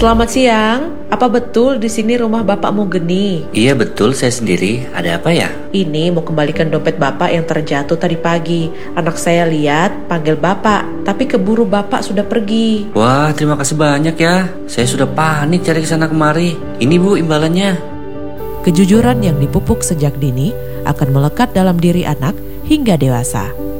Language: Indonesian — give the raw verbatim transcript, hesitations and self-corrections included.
Selamat siang. Apa betul di sini rumah Bapakmu Geni? Iya betul, saya sendiri. Ada apa ya? Ini mau kembalikan dompet Bapak yang terjatuh tadi pagi. Anak saya lihat panggil Bapak, tapi keburu Bapak sudah pergi. Wah, terima kasih banyak ya. Saya sudah panik cari kesana kemari. Ini Bu imbalannya. Kejujuran yang dipupuk sejak dini akan melekat dalam diri anak hingga dewasa.